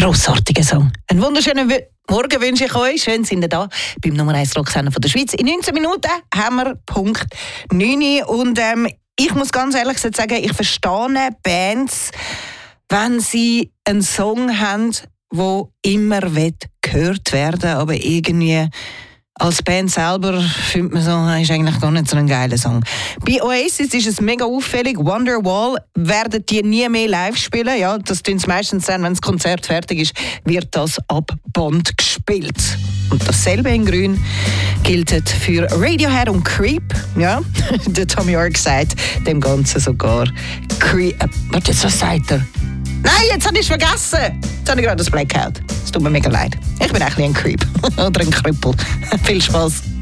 grossartiger Song. Einen wunderschönen Morgen wünsche ich euch. Schön sind ihr da beim Nummer 1 Rocksender von der Schweiz. In 19 Minuten haben wir Punkt 9. Und ich muss ganz ehrlich sagen, ich verstehe Bands, wenn sie einen Song haben, der immer gehört werden will, aber irgendwie als Band selber findet man so, ist eigentlich gar nicht so ein geiler Song. Bei Oasis ist es mega auffällig. Wonderwall werden die nie mehr live spielen. Ja, das tun sie meistens dann, wenn das Konzert fertig ist, wird das ab Band gespielt. Und dasselbe in Grün gilt für Radiohead und Creep. Ja, der Tommy York sagt dem Ganzen sogar Creep. Warte, was sagt er? Nein, jetzt habe ich es vergessen. Jetzt habe ich gerade das Blackout. Es tut mir mega leid. Ich bin eigentlich ein Creep. Oder ein Krüppel. Viel Spaß.